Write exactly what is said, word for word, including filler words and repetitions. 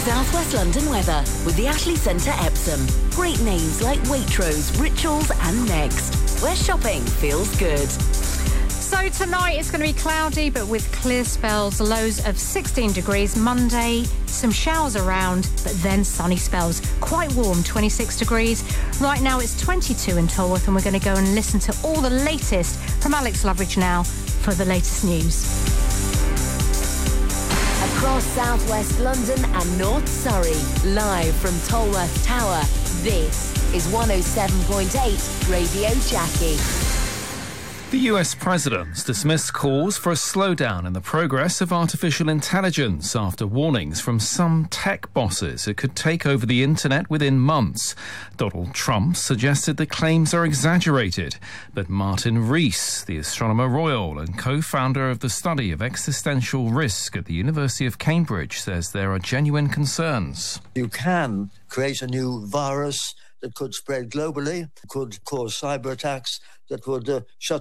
South West London weather with the Ashley Centre Epsom. Great names like Waitrose, Rituals and Next, where shopping feels good. So tonight it's going to be cloudy but with clear spells, lows of sixteen degrees. Monday, some showers around but then sunny spells. Quite warm, twenty-six degrees. Right now it's twenty-two in Tolworth, and we're going to go and listen to all the latest from Alex Loveridge now for the latest news. Across South West London and North Surrey, live from Tolworth Tower, this is one oh seven point eight Radio Jackie. The U S president's dismissed calls for a slowdown in the progress of artificial intelligence after warnings from some tech bosses it could take over the internet within months. Donald Trump suggested the claims are exaggerated, but Martin Rees, the Astronomer Royal and co-founder of the study of existential risk at the University of Cambridge, says there are genuine concerns. You can create a new virus that could spread globally, could cause cyber attacks that would uh, shut